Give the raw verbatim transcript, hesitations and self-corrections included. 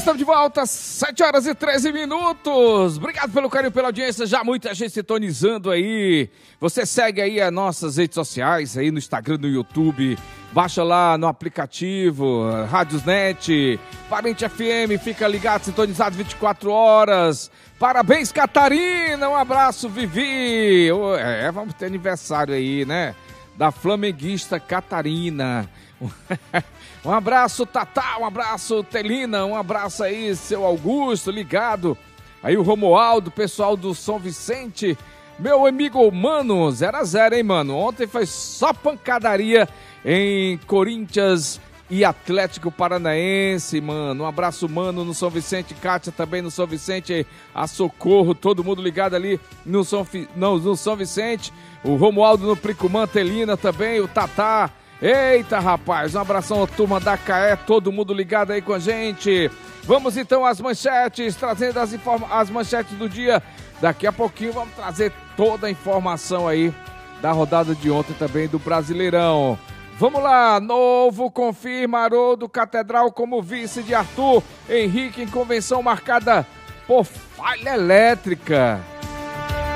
estamos de volta, sete horas e treze minutos. Obrigado pelo carinho, pela audiência. Já muita gente sintonizando aí. Você segue aí as nossas redes sociais, aí no Instagram, no YouTube. Baixa lá no aplicativo, Rádiosnet, Parente F M, fica ligado, sintonizado vinte e quatro horas. Parabéns, Catarina, um abraço, Vivi. É, vamos ter aniversário aí, né? Da flamenguista Catarina. Um abraço, Tatá, um abraço, Telina, um abraço aí, seu Augusto, ligado. Aí o Romualdo, pessoal do São Vicente. Meu amigo Mano, zero a zero, hein, mano? Ontem foi só pancadaria em Corinthians e Atlético Paranaense, mano. Um abraço, Mano, no São Vicente. Kátia também no São Vicente. A Socorro, todo mundo ligado ali no São, não, no São Vicente. O Romualdo no Plicumã, Telina também, o Tatá. Eita, rapaz, um abração à turma da Caé, todo mundo ligado aí com a gente. Vamos então às manchetes, trazendo as, informa- as manchetes do dia. Daqui a pouquinho vamos trazer toda a informação aí da rodada de ontem também do Brasileirão. Vamos lá, Novo confirma Haroldo Catedral como vice de Arthur Henrique em convenção marcada por falha elétrica.